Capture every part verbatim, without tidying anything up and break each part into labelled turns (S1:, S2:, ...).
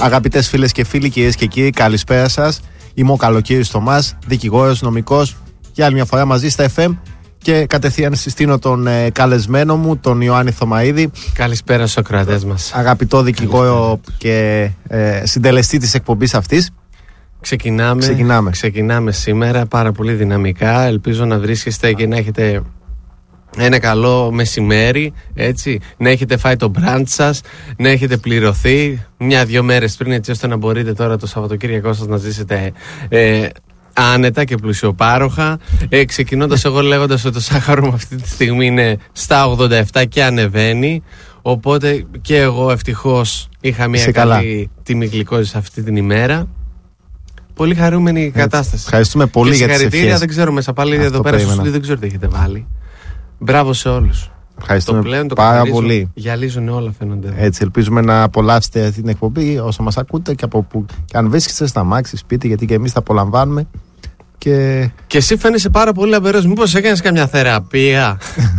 S1: Αγαπητές φίλες και φίλοι, κυρίες και κύριοι, καλησπέρα σας. Είμαι ο Καλοκύρης Θωμάς, δικηγόρος, νομικός, για άλλη μια φορά μαζί στα εφ εμ και κατευθείαν συστήνω τον ε, καλεσμένο μου, τον Ιωάννη Θωμαίδη.
S2: Καλησπέρα στους ακροατές μας.
S1: Αγαπητό δικηγόρο και ε, συντελεστή της εκπομπής αυτής.
S2: Ξεκινάμε,
S1: Ξεκινάμε.
S2: ξεκινάμε σήμερα πάρα πολύ δυναμικά. Ελπίζω να βρίσκεστε και να έχετε ένα καλό μεσημέρι, έτσι, να έχετε φάει το μπραντ σας, να έχετε πληρωθεί μια-δυο μέρες πριν, έτσι ώστε να μπορείτε τώρα το Σαββατοκύριακό σας να ζήσετε ε, άνετα και πλουσιοπάροχα. Ε, ξεκινώντας εγώ λέγοντας ότι το σάχαρο μου αυτή τη στιγμή είναι στα ογδόντα επτά και ανεβαίνει. Οπότε και εγώ ευτυχώς είχα μια
S1: Είσαι
S2: καλή
S1: καλά.
S2: τιμή γλυκόζης αυτή την ημέρα. Πολύ χαρούμενη
S1: Έτσι.
S2: κατάσταση.
S1: Ευχαριστούμε πολύ
S2: και
S1: για τις
S2: συγχαρητήρια,
S1: ευχές.
S2: δεν ξέρω μέσα πάλι
S1: Αυτό
S2: εδώ πέρα στο
S1: περίμενα.
S2: στούντιο, δεν ξέρω τι έχετε βάλει. Μπράβο σε όλους.
S1: Ευχαριστούμε
S2: Το πλέον το
S1: πάρα
S2: καθαρίζουν,
S1: πολύ.
S2: Γυαλίζουν όλα, φαίνονται.
S1: Έτσι, ελπίζουμε να απολαύσετε αυτή την εκπομπή όσο μας ακούτε και από που και αν βρίσκεστε στα μάξι, σπίτι, γιατί και εμείς τα απολαμβάνουμε. Και...
S2: Και εσύ φαίνεσαι πάρα πολύ λαμπερός. Μήπως έκανες καμιά θεραπεία?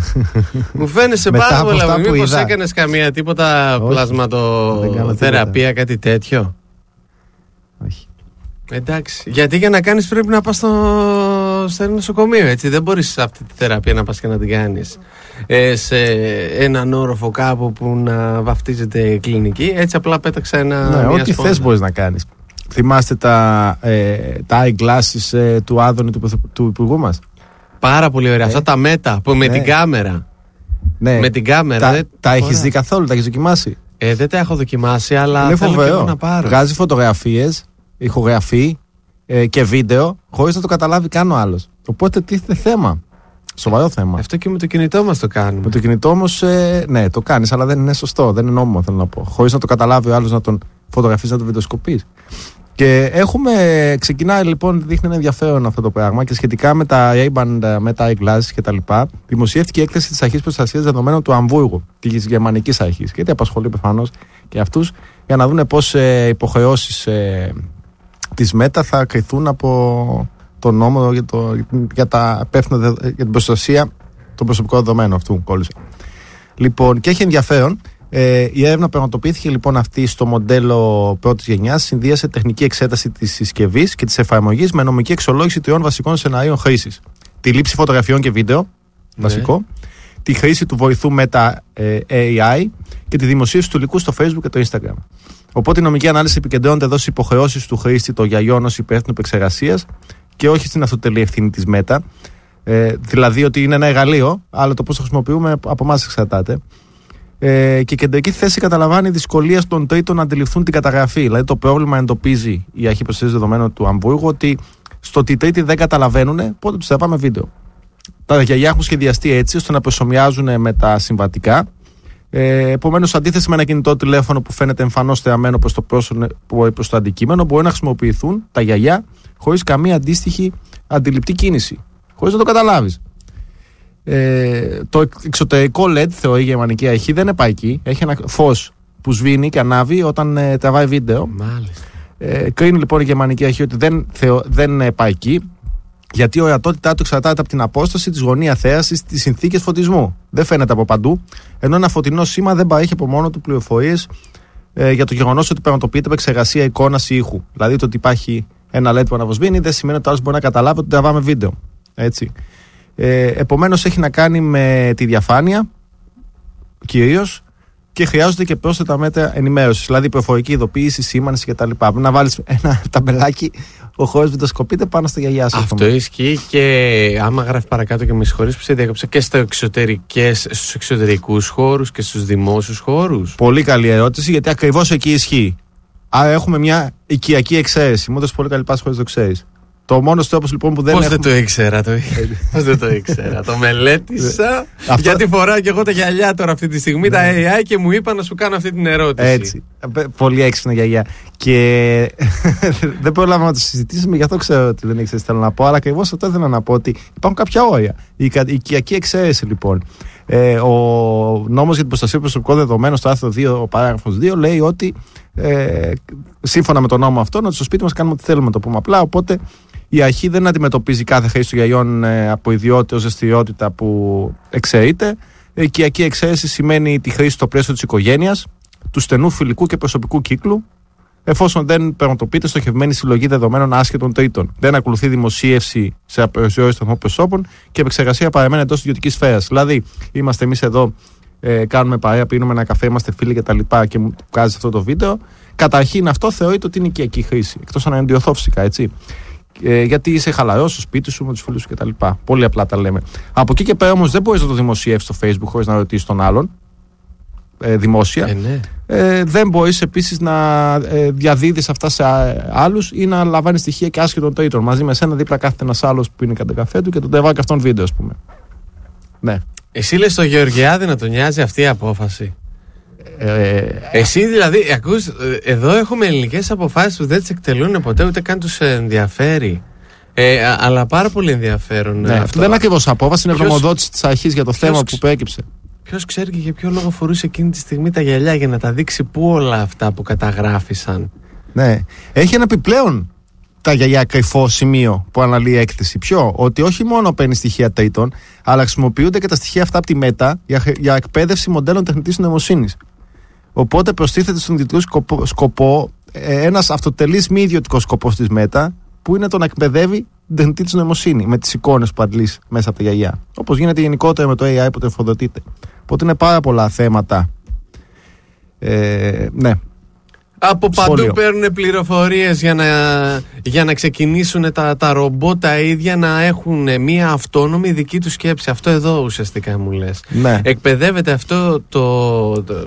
S2: Μου φαίνεσαι
S1: Μετά
S2: πάρα
S1: από
S2: πολύ
S1: αυτά
S2: λαμπερός.
S1: που
S2: Μήπως
S1: είδα.
S2: έκανες καμία τίποτα
S1: Όχι, δεν κάνω
S2: πλασματοθεραπεία,
S1: τίποτα.
S2: κάτι τέτοιο?
S1: Όχι.
S2: Εντάξει. Γιατί για να κάνεις πρέπει να πας στο, στο νοσοκομείο, έτσι. Δεν μπορείς αυτή τη θεραπεία να πας και να την κάνεις ε, σε έναν όροφο κάπου που να βαφτίζεται κλινική. Έτσι απλά πέταξα ένα.
S1: Ναι,
S2: μια
S1: ό,τι
S2: σπόντα.
S1: θες μπορείς να κάνεις. Θυμάστε τα, ε, τα eyeglasses ε, του Άδωνη του, πρωθυ- του υπουργού μας?
S2: Πάρα πολύ ωραία. Αυτά τα μέτα που με
S1: Ναι.
S2: την κάμερα.
S1: Ναι.
S2: Με την κάμερα.
S1: Τα,
S2: δεν-
S1: τα έχεις
S2: Ωραία.
S1: δει καθόλου, τα έχεις δοκιμάσει?
S2: Ε, δεν τα έχω δοκιμάσει, αλλά
S1: Είναι
S2: θέλω και εγώ
S1: φοβερό.
S2: να πάρω.
S1: Βγάζει φωτογραφίες, ηχογραφεί ε, και βίντεο χωρίς να το καταλάβει καν ο άλλος. Οπότε τίθεται θέμα. Σοβαρό θέμα.
S2: Αυτό και με το κινητό μας το κάνουμε.
S1: Με το κινητό όμως, ε, ναι, το κάνεις, αλλά δεν είναι σωστό. Δεν είναι νόμιμο, θέλω να πω. Χωρίς να το καταλάβει ο άλλος, να τον φωτογραφείς, να τον βιντεοσκοπείς. Και έχουμε, ξεκινάει λοιπόν, δείχνει ένα ενδιαφέρον αυτό το πράγμα και σχετικά με τα Ray-Ban, με τα eyeglasses κτλ. Δημοσιεύτηκε η έκθεση της Αρχής Προστασίας Δεδομένων του Αμβούργου, της Γερμανικής Αρχής. Γιατί απασχολεί προφανώς και αυτούς, για να δουν πώς ε, υποχρεώσεις ε, της ΜΕΤΑ θα κριθούν από τον νόμο για, το, για, τα υπεύθυνα, για την προστασία των προσωπικών δεδομένων. Αυτού κόλλησε. Λοιπόν, και έχει ενδιαφέρον. Ε, η έρευνα πραγματοποιήθηκε λοιπόν αυτή στο μοντέλο πρώτης γενιάς. Συνδύασε τεχνική εξέταση της συσκευής και της εφαρμογής με νομική εξολόγηση τριών βασικών σενάριων χρήσης. Τη λήψη φωτογραφιών και βίντεο,
S2: Ναι.
S1: βασικό. Τη χρήση του βοηθού Meta ε, έι άι και τη δημοσίευση του υλικού στο Facebook και το Instagram. Οπότε η νομική ανάλυση επικεντρώνεται εδώ στις υποχρεώσεις του χρήστη των γιαγιών ως υπεύθυνου επεξεργασίας και όχι στην αυτοτελή ευθύνη της Meta. Ε, δηλαδή ότι είναι ένα εργαλείο, αλλά το πώς το χρησιμοποιούμε από εμάς εξαρτάται. Ε, και κεντρική θέση καταλαμβάνει η δυσκολία των τρίτων να αντιληφθούν την καταγραφή. Δηλαδή το πρόβλημα εντοπίζει η Αρχή Προστασίας Δεδομένων του Αμβούργου ότι στο ότι οι τρίτοι δεν καταλαβαίνουν πότε τους θα πάμε βίντεο. Τα γιαγιά έχουν σχεδιαστεί έτσι ώστε να προσομοιάζουν με τα συμβατικά. Ε, Επομένως, αντίθεση με ένα κινητό τηλέφωνο που φαίνεται εμφανώς θεαμένο προς το, προς το αντικείμενο, μπορεί να χρησιμοποιηθούν τα γιαγιά χωρίς καμία αντίστοιχη αντιληπτή κίνηση. Χωρίς να το καταλάβεις. Ε, το εξωτερικό ελ ι ντι, θεωρεί η Γερμανική Αρχή, δεν είναι επαρκή. Έχει ένα φως που σβήνει και ανάβει όταν ε, τραβάει βίντεο.
S2: Μάλιστα.
S1: Ε, κρίνει λοιπόν η Γερμανική Αρχή ότι δεν, θεω, δεν είναι επαρκή, γιατί η ορατότητά του εξαρτάται από την απόσταση, τη γωνία θέασης, τις συνθήκες φωτισμού. Δεν φαίνεται από παντού, ενώ ένα φωτεινό σήμα δεν παρέχει από μόνο του πληροφορίες ε, για το γεγονός ότι πραγματοποιείται επεξεργασία εικόνας ή ήχου. Δηλαδή το ότι υπάρχει ένα ελ ι ντι που αναβοσβήνει δεν σημαίνει ότι ο άλλος μπορεί να καταλάβει ότι τραβάμε βίντεο. Έτσι. Ε, επομένως έχει να κάνει με τη διαφάνεια κυρίως και χρειάζονται και πρόσθετα μέτρα ενημέρωσης, δηλαδή προφορική ειδοποίηση, σήμανση κτλ. Να βάλεις ένα ταμπελάκι, ο χώρος βιντεοσκοπείται πάνω στα γιαγιά σου.
S2: Αυτό ισχύει και άμα γράφει παρακάτω, και με συγχωρείς που σε διάκοψα, και στα εξωτερικές, στους εξωτερικούς χώρους και στους δημόσιους χώρους.
S1: Πολύ καλή ερώτηση, γιατί ακριβώς εκεί ισχύει. Άρα έχουμε μια οικιακή εξαίρεση. Μου έδωσε πολύ καλή πάση χωρίς το ξέρεις. Το μόνος τρόπος λοιπόν που δεν
S2: Πώς
S1: έχουμε...
S2: δεν το ήξερα, το... Πώς δεν το ήξερα, το μελέτησα.
S1: Αυτό-
S2: Γιατί φοράω και εγώ τα γυαλιά τώρα αυτή τη στιγμή, τα έι άι, και μου είπα να σου κάνω αυτή την ερώτηση.
S1: Έτσι. Ε, Πολύ έξυπνα γιαγιά. Και δεν πρόλαβα να το συζητήσουμε, γι' αυτό ξέρω ότι δεν ήξερες τι θέλω να πω. Αλλά ακριβώς αυτό ήθελα να πω, ότι υπάρχουν κάποια όρια. Η κα- η οικιακή εξαίρεση λοιπόν. Ε, ο νόμος για την προστασία προσωπικών δεδομένων, στο άρθρο δύο, ο παράγραφος δύο, λέει ότι ε, σύμφωνα με τον νόμο αυτόν, ότι στο σπίτι μας κάνουμε ό,τι θέλουμε, το πούμε απλά. Οπότε η αρχή δεν αντιμετωπίζει κάθε χρήση των γιαγιών ε, από ιδιότητα ως δραστηριότητα που εξαιρείται. Η οικιακή εξαίρεση σημαίνει τη χρήση στο πλαίσιο της οικογένειας, του στενού φιλικού και προσωπικού κύκλου, εφόσον δεν πραγματοποιείται στοχευμένη συλλογή δεδομένων άσχετων τρίτων, δεν ακολουθεί δημοσίευση σε απεριοριστικό σταθμό προσώπων και επεξεργασία παραμένει εντός ιδιωτικής σφαίρας. Δηλαδή, είμαστε εμείς εδώ, ε, κάνουμε παρέα, πίνουμε ένα καφέ, είμαστε φίλοι κτλ. Και, και μου βγάζει αυτό το βίντεο. Καταρχήν, αυτό θεωρείται ότι είναι οικιακή χρήση. Εκτός αν ενδιωθώ φυσικά, έτσι. Ε, γιατί είσαι χαλαρός στο σπίτι σου με τους φίλους σου κτλ. Πολύ απλά τα λέμε. Από εκεί και πέρα όμως δεν μπορείς να το δημοσιεύσεις στο Facebook χωρίς να ρωτήσεις τον άλλον. Ε, δημόσια.
S2: Ε, ναι.
S1: ε, δεν μπορείς επίσης να ε, διαδίδεις αυτά σε άλλους ή να λαμβάνεις στοιχεία και άσχετων τρίτων. Μαζί με σένα δίπλα κάθεται ένας άλλος που είναι κατά καφέ του και τον τρεβάει και αυτόν βίντεο, ας πούμε. Ναι.
S2: Εσύ λες στο Γεωργιάδη να τον νοιάζει αυτή η απόφαση. Ε, Εσύ δηλαδή, ακούς, εδώ έχουμε ελληνικές αποφάσεις που δεν τις εκτελούν ποτέ, ούτε καν τους ενδιαφέρει. Ε, αλλά πάρα πολύ ενδιαφέρον.
S1: Ναι, αυτό δεν είναι ακριβώς απόφαση, είναι γνωμοδότηση της αρχής για το θέμα που προέκυψε.
S2: Ποιος ξέρει και για ποιο λόγο φορούσε εκείνη τη στιγμή τα γυαλιά, για να τα δείξει πού όλα αυτά που καταγράφησαν.
S1: Ναι. Έχει ένα επιπλέον τα γυαλιά κρυφό σημείο που αναλύει η έκθεση. Ποιο? Ότι όχι μόνο παίρνει στοιχεία τρίτων, αλλά χρησιμοποιούνται και τα στοιχεία αυτά από τη Μέτα για, για εκπαίδευση μοντέλων τεχνητής νοημοσύνης. Οπότε προστίθεται στον ιδιωτικό σκοπό, σκοπό ε, ένας αυτοτελής μη ιδιωτικός σκοπός της Μέτα, που είναι το να εκπαιδεύει την τεχνητή της νοημοσύνη με τις εικόνες που αντλείς μέσα από τα γιαγιά. Όπως γίνεται γενικότερα με το έι άι που το εφοδοτείται. Οπότε είναι πάρα πολλά θέματα. Ε, ναι.
S2: Από παντού Σχόλιο. Παίρνουν πληροφορίες για να, για να ξεκινήσουν τα, τα ρομπότ τα ίδια να έχουν μια αυτόνομη δική του σκέψη. Αυτό εδώ ουσιαστικά μου λες.
S1: Ναι.
S2: Εκπαιδεύεται αυτό το, το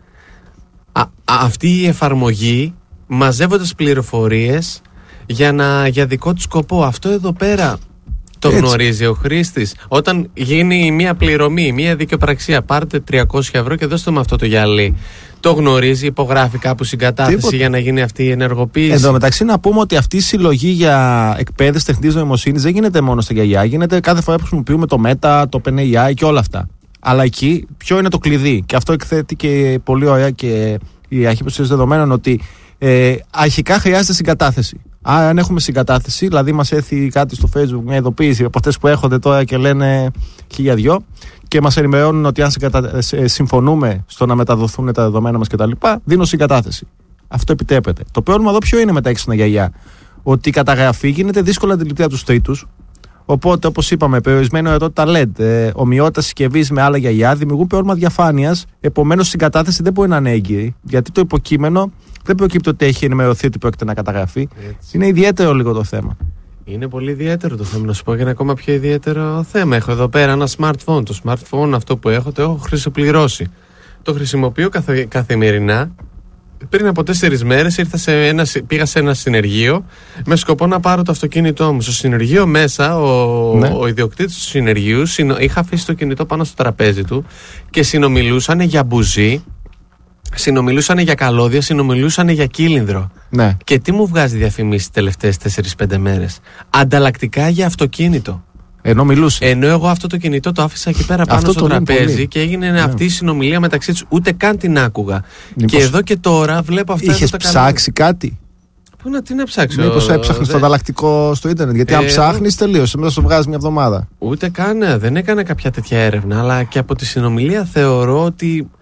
S2: α, αυτή η εφαρμογή μαζεύοντας πληροφορίες για, να, για δικό του σκοπό. Αυτό εδώ πέρα το Έτσι. γνωρίζει ο χρήστης. Όταν γίνει μια πληρωμή, μια δικαιοπραξία, πάρτε τριακόσια ευρώ και δώστε μου αυτό το γυαλί. Το γνωρίζει, υπογράφει κάπου συγκατάθεση Τίποτε. για να γίνει αυτή η ενεργοποίηση.
S1: Εν τω μεταξύ, να πούμε ότι αυτή η συλλογή για εκπαίδευση τεχνητής νοημοσύνης δεν γίνεται μόνο στα γιαγιά. Γίνεται κάθε φορά που χρησιμοποιούμε το Meta, το OpenAI και όλα αυτά. Αλλά εκεί, ποιο είναι το κλειδί? Και αυτό εκθέτει και πολύ ωραία και η αρχή προστασίας δεδομένων, ότι ε, αρχικά χρειάζεται συγκατάθεση. Άρα, αν έχουμε συγκατάθεση, δηλαδή μας έρθει κάτι στο Facebook, μια ειδοποίηση από αυτές που έρχονται τώρα και λένε χίλια δυο και μας ενημερώνουν ότι αν συγκατα... συμφωνούμε στο να μεταδοθούν τα δεδομένα μας κτλ., δίνω συγκατάθεση. Αυτό επιτρέπεται. Το πρόβλημα εδώ ποιο είναι με τα έξυπνα γιαγιά? Ότι η καταγραφή γίνεται δύσκολα αντιληπτή από τους τρίτους. Οπότε, όπως είπαμε, περιορισμένη ορατότητα ελ ι ντι, ε, ομοιότητα συσκευής με άλλα γιαγιά δημιουργούν πρόβλημα διαφάνειας. Επομένως, η συγκατάθεση δεν μπορεί να είναι έγκυρη, γιατί το υποκείμενο δεν προκύπτει ότι έχει ενημερωθεί ότι πρόκειται να καταγραφεί. Έτσι. Είναι ιδιαίτερο λίγο το θέμα. Είναι πολύ ιδιαίτερο το θέμα. Να σου πω και ένα ακόμα πιο ιδιαίτερο θέμα. Έχω εδώ πέρα ένα smartphone. Το smartphone αυτό που έχω το έχω χρησιμοποιήσει. Το χρησιμοποιώ καθε, καθημερινά. Πριν από τέσσερις μέρες ήρθα σε ένα, πήγα σε ένα συνεργείο με σκοπό να πάρω το αυτοκίνητό μου. Στο συνεργείο μέσα, ο, ναι. ο ιδιοκτήτης του συνεργείου συνο, είχα αφήσει το κινητό πάνω στο τραπέζι του και συνομιλούσαν για μπουζί, συνομιλούσαν για καλώδια, συνομιλούσαν για κύλινδρο. Ναι. Και τι μου βγάζει διαφημίσεις τις τελευταίες τέσσερις πέντε μέρες? Ανταλλακτικά για αυτοκίνητο. Ενώ μιλούσε. Ενώ εγώ αυτό το κινητό το άφησα εκεί πέρα πάνω αυτό στο τραπέζι και έγινε ναι. αυτή η συνομιλία μεταξύ τους. Ούτε καν την άκουγα. Μήπως... Και εδώ και τώρα βλέπω αυτά. Είχες ψάξει κάτι? Πού να τι να ψάξω? Μήπως έψαχνες δε... το ανταλλακτικό στο ίντερνετ? Γιατί ε, αν ψάχνεις τελείωσε, μετά σου βγάζει μια εβδομάδα. Ούτε καν, δεν έκανα κάποια τέτοια έρευνα. Αλλά και από τη συνομιλία θεωρώ ότι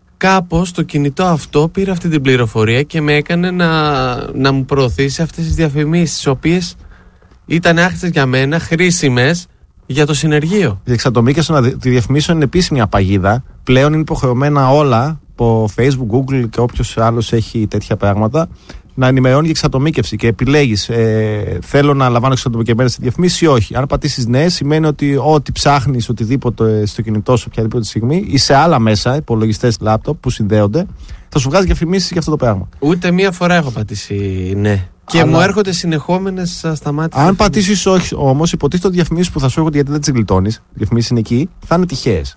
S1: κάπως το κινητό αυτό πήρε αυτή την πληροφορία και με έκανε να, να μου προωθήσει αυτές τις διαφημίσεις, τις οποίες ήταν άχρηστες για μένα, χρήσιμες για το συνεργείο. Η εξατομίκευση των διαφημίσεων είναι επίσης μια παγίδα. Πλέον είναι υποχρεωμένα όλα από Facebook, Google και όποιος άλλος έχει τέτοια πράγματα να ενημερώνει για εξατομίκευση και επιλέγεις ε, θέλω να λαμβάνω εξατομικευμένες διαφημίσεις ή όχι. Αν πατήσεις ναι, σημαίνει ότι ό,τι ψάχνεις οτιδήποτε στο κινητό σου οποιαδήποτε στιγμή ή σε άλλα μέσα, υπολογιστές, λάπτοπ που συνδέονται, θα σου βγάζει διαφημίσεις για αυτό το πράγμα. Ούτε μία φορά έχω πατήσει ναι. Και αλλά... μου έρχονται συνεχόμενες σταμάτησες. Αν πατήσεις όχι όμως, υποτίθεται ότι οι διαφημίσεις που θα σου έρχονται, γιατί δεν τις γλιτώνεις, οι διαφημίσεις είναι εκεί, θα είναι τυχαίες.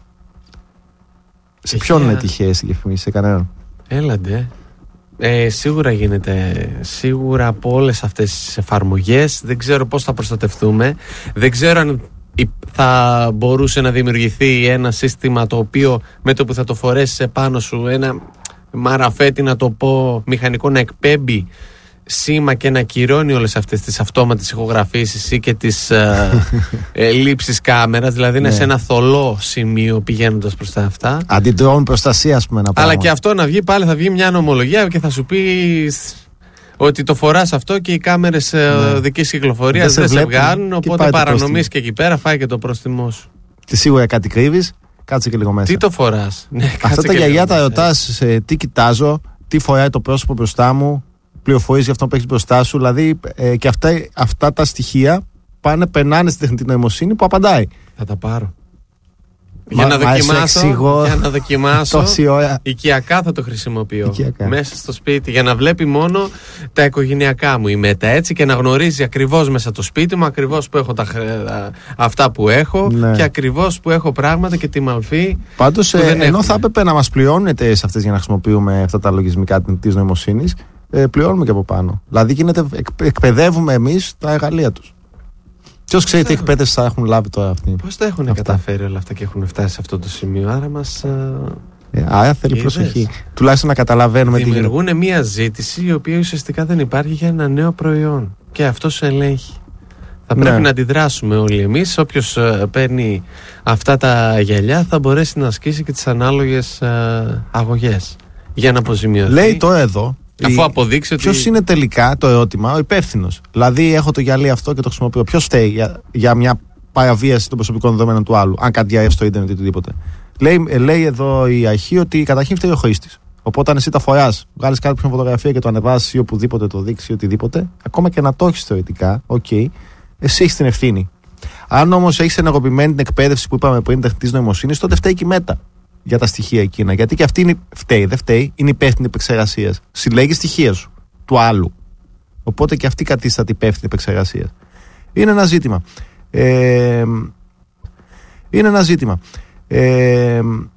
S1: Σε ποιον είναι τυχαίες οι διαφημίσεις? Σε κανέναν. Έλαντε. Ε, σίγουρα γίνεται. Σίγουρα από όλες αυτές τις εφαρμογές. Δεν ξέρω πώς θα προστατευτούμε. Δεν ξέρω αν θα μπορούσε να δημιουργηθεί ένα σύστημα το οποίο με το που θα το φορέσεις επάνω σου, ένα μαραφέτη να το πω μηχανικό, να εκπέμπει σήμα και να ακυρώνει όλες αυτές τις αυτόματες ηχογραφήσεις ή και τις ε, ε, λήψεις κάμερας, δηλαδή είναι ναι. σε ένα θολό σημείο πηγαίνοντας προς τα αυτά. Αντιδρόμη προστασία, ας πούμε. Αλλά και αυτό να βγει, πάλι θα βγει μια νομολογία και θα σου πει
S2: ότι το φοράς αυτό και οι κάμερες ναι. δικής κυκλοφορίας δεν, δεν σε βγάλουν, οπότε παρανομείς και εκεί πέρα, φάει και το πρόστιμό σου.
S1: Και σίγουρα κάτι κρύβεις, κάτσε και λίγο μέσα.
S2: Τι το φοράς? Ναι,
S1: αυτά τα γιαγιά τα ρωτάς, ε, τι κοιτάζω, τι φοράει το πρόσωπο μπροστά μου, πληροφορίες για αυτό που έχεις μπροστά σου, δηλαδή ε, και αυτά, αυτά τα στοιχεία πάνε, περνάνε στην τεχνητή νοημοσύνη που απαντάει.
S2: Θα τα πάρω. Για, μα, να δοκιμάσω, για να δοκιμάσω οικιακά θα το χρησιμοποιώ οικιακά. Μέσα στο σπίτι για να βλέπει μόνο τα οικογενειακά μου η Μέτα, έτσι, και να γνωρίζει ακριβώς μέσα το σπίτι μου, ακριβώς που έχω τα, αυτά που έχω, ναι. Και ακριβώς που έχω πράγματα και τη μορφή.
S1: Πάντως ε, ενώ θα έπρεπε να μας πληρώνουν εταιρείες αυτές για να χρησιμοποιούμε αυτά τα λογισμικά της νοημοσύνης, ε, πληρώνουμε και από πάνω. Δηλαδή γίνεται, εκ, εκπαιδεύουμε εμείς τα εργαλεία τους. Ποιος ξέρει τι εκπαίδευση θα έχουν λάβει τώρα αυτοί.
S2: Πώς τα έχουν αυτά. Καταφέρει όλα αυτά και έχουν φτάσει σε αυτό το σημείο. Άρα μας.
S1: Ε, άρα θέλει είδες. Προσοχή. Τουλάχιστον να καταλαβαίνουμε τι.
S2: Δημιουργούν τι... μια ζήτηση η οποία ουσιαστικά δεν υπάρχει για ένα νέο προϊόν. Και αυτό σε ελέγχει. Θα πρέπει ναι. να αντιδράσουμε όλοι εμείς. Όποιος uh, παίρνει αυτά τα γυαλιά θα μπορέσει να ασκήσει και τις ανάλογες uh, αγωγές για να αποζημιωθεί.
S1: Λέει τώρα εδώ.
S2: Αφού αποδείξει ότι.
S1: Ποιος είναι τελικά το ερώτημα, ο υπεύθυνος. Δηλαδή, έχω το γυαλί αυτό και το χρησιμοποιώ. Ποιος φταίει για, για μια παραβίαση των προσωπικών δεδομένων του άλλου, αν κάτι διαρρεύσει στο ίντερνετ ή οτιδήποτε. Λέει, λέει εδώ η αρχή ότι καταρχήν φταίει ο χρήστης. Οπότε, αν εσύ τα φοράς, βγάλεις κάτι πιο φωτογραφία και το ανεβάσεις ή οπουδήποτε το δείξει ή οτιδήποτε, ακόμα και να το έχεις θεωρητικά, οκ, okay, εσύ έχεις την ευθύνη. Αν όμως έχεις ενεργοποιημένη την εκπαίδευση που είπαμε πριν τεχνητής νοημοσύνης, τότε φταίει και η Μέτα για τα στοιχεία εκείνα. Γιατί και αυτή είναι, φταίει, δεν φταίει, είναι υπεύθυνη επεξεργασίας. Συλλέγει στοιχεία σου, του άλλου. Οπότε και αυτή κατίσταται υπεύθυνη επεξεργασίας. Είναι ένα ζήτημα. Ε, είναι ένα ζήτημα. Ε,